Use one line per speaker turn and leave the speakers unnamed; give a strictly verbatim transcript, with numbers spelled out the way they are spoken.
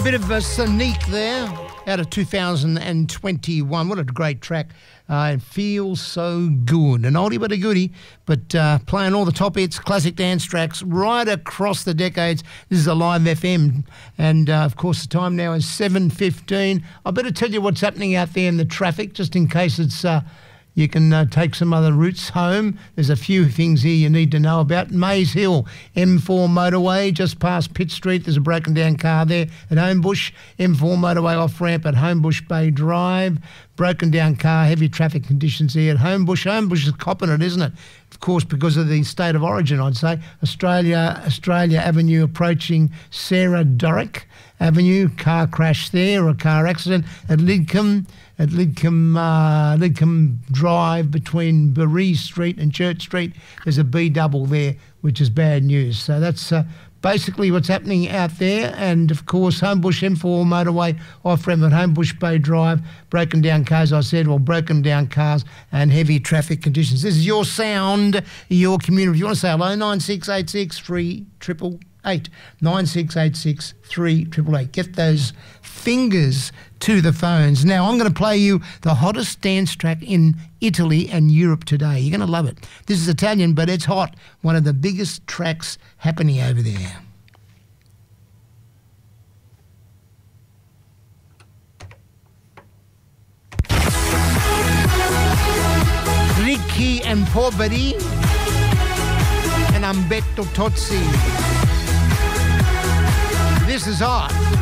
bit of a Sonique there out of two thousand twenty-one. What a great track. Uh, it feels so good. An oldie but a goodie, but uh, playing all the top hits, classic dance tracks right across the decades. This is a Live F M, and uh, of course the time now is seven fifteen. I better tell you what's happening out there in the traffic, just in case it's... Uh, You can uh, take some other routes home. There's a few things here you need to know about. Maze Hill, M four motorway, just past Pitt Street. There's a broken down car there at Homebush. M four motorway off-ramp at Homebush Bay Drive. Broken down car, heavy traffic conditions here at Homebush. Homebush is copping it, isn't it? Of course, because of the state of origin, I'd say. Australia, Australia Avenue approaching Sarah Doric Avenue. Car crash there, or a car accident at Lidcombe. At Lidcombe, uh, Lidcombe Drive between Barrie Street and Church Street, there's a B double there, which is bad news. So that's uh, basically what's happening out there. And, of course, Homebush M four motorway off-ramp at Homebush Bay Drive, broken down cars, I said, well, broken down cars and heavy traffic conditions. This is your sound, your community. If you want to say hello, nine six eight six three eight eight eight, nine six eight six three eight eight eight. Get those fingers to the phones. Now, I'm going to play you the hottest dance track in Italy and Europe today. You're going to love it. This is Italian, but it's hot. One of the biggest tracks happening over there. Ricchi and Poveri and Umberto Tozzi. This is hot.